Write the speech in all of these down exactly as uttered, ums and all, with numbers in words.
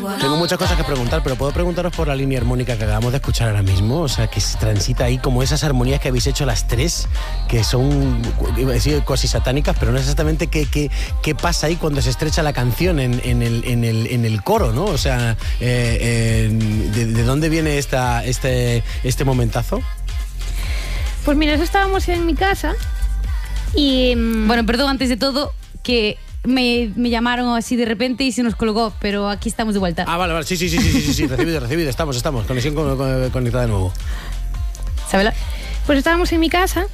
Tengo muchas cosas que preguntar, pero puedo preguntaros por la línea armónica que acabamos de escuchar ahora mismo. O sea, que se transita ahí como esas armonías que habéis hecho las tres, que son, iba a decir, casi satánicas, pero no es exactamente qué, qué, qué pasa ahí cuando se estrecha la canción en, en, el, en, el, en el coro, ¿no? O sea, eh, eh, ¿de, ¿de dónde viene esta, este, este momentazo? Pues mira, eso estábamos en mi casa y... Bueno, perdón, antes de todo, que me, me llamaron así de repente y se nos colgó, pero aquí estamos de vuelta. Ah, vale, vale, sí, sí, sí, sí, sí, sí, sí. recibido, recibido, estamos, estamos, conexión con, con, conectada de nuevo. ¿Sabela? Pues estábamos en mi casa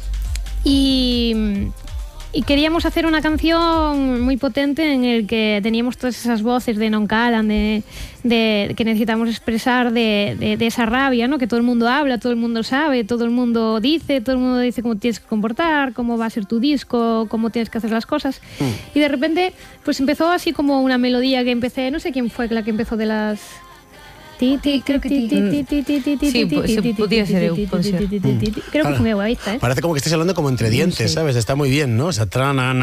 y... Y queríamos hacer una canción muy potente en el que teníamos todas esas voces de non calan, de, de que necesitamos expresar de, de, de esa rabia, ¿no? Que todo el mundo habla, todo el mundo sabe, todo el mundo dice, todo el mundo dice cómo tienes que comportar, cómo va a ser tu disco, cómo tienes que hacer las cosas. Mm. Y de repente, pues empezó así como una melodía que empecé, no sé quién fue la que empezó de las... Creo que sí, podía ser. Creo que fue mi abuelita, ¿eh? Parece como que estés hablando como entre dientes, ¿sabes? Está muy bien, ¿no? O sea,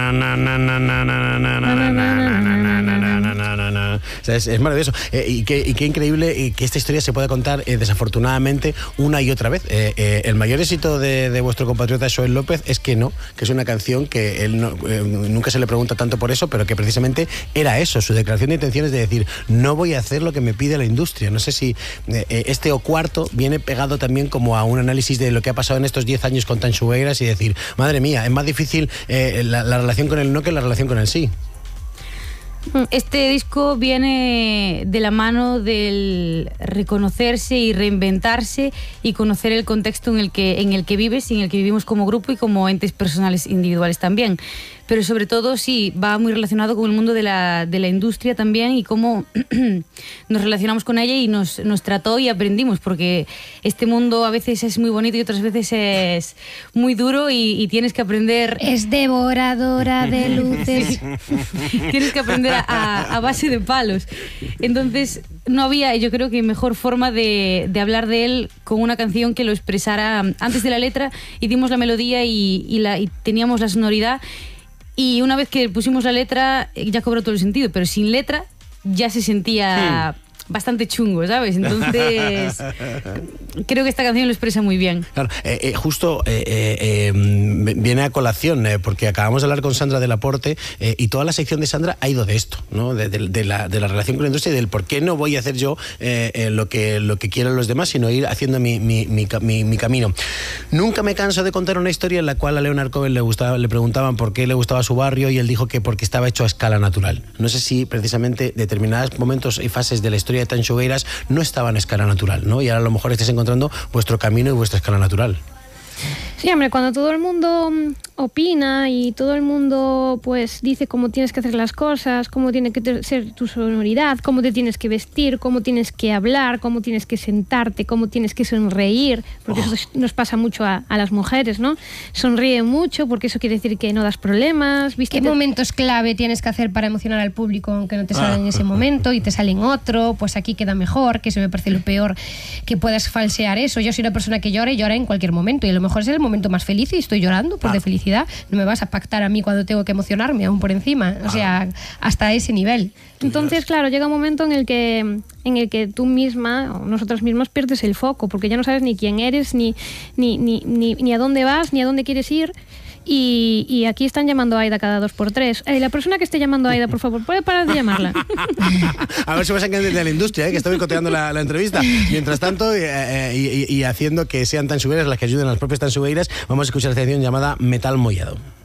es maravilloso. Eh, y, qué, y qué increíble eh, que esta historia se pueda contar eh, desafortunadamente una y otra vez. Eh, eh, el mayor éxito de, de vuestro compatriota Xoel López es que no, que es una canción que él no, eh, nunca se le pregunta tanto por eso, pero que precisamente era eso, su declaración de intenciones de decir, no voy a hacer lo que me pide la industria. No sé si eh, este o cuarto viene pegado también como a un análisis de lo que ha pasado en estos diez años con Tanxugueiras y decir, madre mía, es más difícil eh, la, la relación con el no que la relación con el sí. Este disco viene de la mano del reconocerse y reinventarse y conocer el contexto en el que, en el que vives y en el que vivimos como grupo y como entes personales individuales también. Pero sobre todo sí, va muy relacionado con el mundo de la, de la industria también y cómo nos relacionamos con ella y nos, nos trató y aprendimos, porque este mundo a veces es muy bonito y otras veces es muy duro y, y tienes que aprender... Es devoradora de luces. Tienes que aprender a, a, a base de palos. Entonces no había, yo creo que mejor forma de, de hablar de él con una canción que lo expresara antes de la letra. Hicimos la melodía y, y, la, y teníamos la sonoridad. Y una vez que pusimos la letra, ya cobró todo el sentido, pero sin letra ya se sentía hmm. bastante chungo, ¿sabes? Entonces, creo que esta canción lo expresa muy bien. Claro, eh, eh, justo eh, eh, viene a colación, eh, porque acabamos de hablar con Sandra del Aporte eh, y toda la sección de Sandra ha ido de esto, ¿no? De, de, de, la, de la relación con la industria y del por qué no voy a hacer yo eh, eh, lo, que, lo que quieran los demás, sino ir haciendo mi, mi, mi, mi, mi camino. Nunca me canso de contar una historia en la cual a Leonard Cohen le, gustaba, le preguntaban por qué le gustaba su barrio y él dijo que porque estaba hecho a escala natural. No sé si precisamente determinados momentos y fases de la historia de Tanxugueiras no estaban a escala natural, ¿no? Y ahora a lo mejor estáis encontrando vuestro camino y vuestra escala natural. Sí, hombre, cuando todo el mundo opina y todo el mundo pues dice cómo tienes que hacer las cosas, cómo tiene que ser tu sonoridad, cómo te tienes que vestir, cómo tienes que hablar, cómo tienes que sentarte, cómo tienes que sonreír, porque oh. eso nos pasa mucho a, a las mujeres, ¿no? Sonríe mucho porque eso quiere decir que no das problemas. ¿Qué momentos clave tienes que hacer para emocionar al público aunque no te salga ah. en ese momento y te sale en otro? Pues aquí queda mejor, que eso me parece lo peor, que puedas falsear eso. Yo soy una persona que llora y llora en cualquier momento y a lo mejor es el momento más feliz y estoy llorando por ah. de felicidad. No me vas a pactar a mí cuando tengo que emocionarme aún por encima, o sea, hasta ese nivel. Entonces, claro, llega un momento en el que en el que tú misma o nosotros mismos pierdes el foco, porque ya no sabes ni quién eres, ni, ni, ni, ni, ni a dónde vas, ni a dónde quieres ir. Y, y aquí están llamando a Aida cada dos por tres. Eh, la persona que esté llamando a Aida, por favor, ¿puede parar de llamarla? A ver si vas a engañar de la industria, ¿eh? Que estoy boicoteando la, la entrevista. Mientras tanto, eh, eh, y, y haciendo que sean Tanxugueiras las que ayuden a las propias Tanxugueiras, vamos a escuchar la canción llamada Metal Mollado.